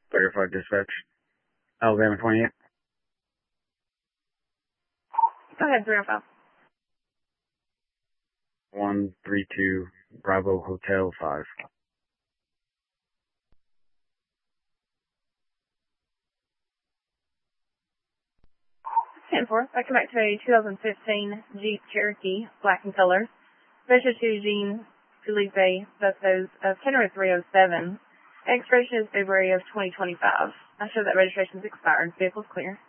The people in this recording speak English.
Verified dispatch. Alabama 28. Go ahead, 305. 132 Bravo Hotel 5. 10-4. I come back to a 2015 Jeep Cherokee, black in color. Registered to Jean Felipe, both those of Kenner 307. Expiration is February of 2025. I show that registration is expired. Vehicle's clear.